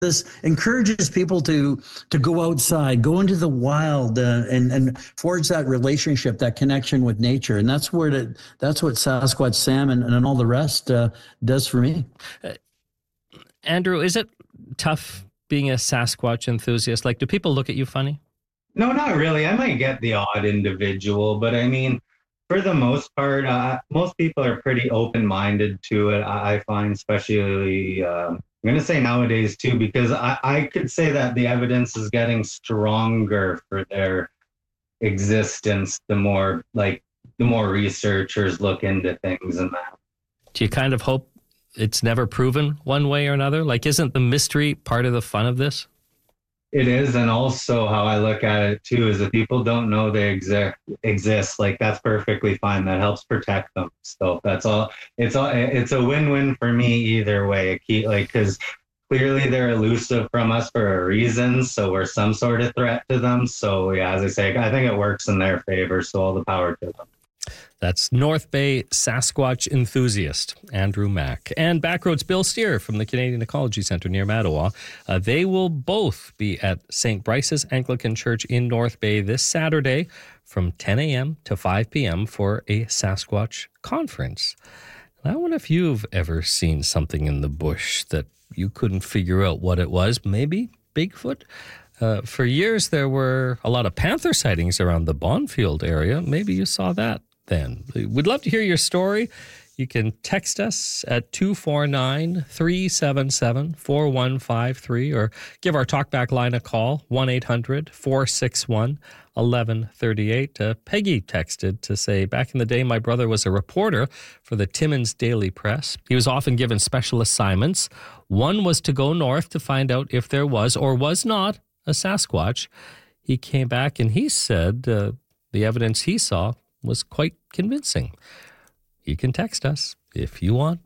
this encourages people to go outside, go into the wild, and forge that relationship, that connection with nature. And that's what Sasquatch Sam and all the rest does for me. Andrew, is it tough being a Sasquatch enthusiast? Like, do people look at you funny? No, not really. I might get the odd individual, but I mean, for the most part, most people are pretty open-minded to it. I find, especially, I'm going to say nowadays too, because I could say that the evidence is getting stronger for their existence. The more researchers look into things and that. Do you kind of hope it's never proven one way or another? Like, isn't the mystery part of the fun of this? It is, and also how I look at it too is if people don't know they exist, like that's perfectly fine. That helps protect them. So that's all. It's a win-win for me either way. Because clearly they're elusive from us for a reason, so we're some sort of threat to them. So yeah, as I say, I think it works in their favor. So all the power to them. That's North Bay Sasquatch enthusiast Andrew Mack and Backroads Bill Steer from the Canadian Ecology Centre near Mattawa. They will both be at St. Bryce's Anglican Church in North Bay this Saturday from 10 a.m. to 5 p.m. for a Sasquatch conference. And I wonder if you've ever seen something in the bush that you couldn't figure out what it was. Maybe Bigfoot? For years, there were a lot of panther sightings around the Bonfield area. Maybe you saw that then. We'd love to hear your story. You can text us at 249-377-4153 or give our talkback line a call, 1-800-461-1138. Peggy texted to say, back in the day, my brother was a reporter for the Timmins Daily Press. He was often given special assignments. One was to go north to find out if there was or was not a Sasquatch. He came back and he said the evidence he saw was quite convincing. You can text us if you want,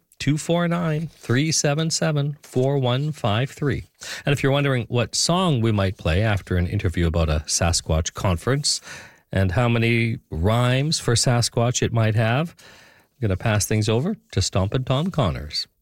249-377-4153. And if you're wondering what song we might play after an interview about a Sasquatch conference and how many rhymes for Sasquatch it might have, I'm going to pass things over to Stompin' Tom Connors.